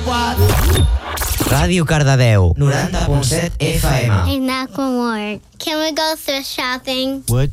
Ràdio Cardedeu, 90.7 FM. Hey, Macklemore, can we go thrift shopping? What?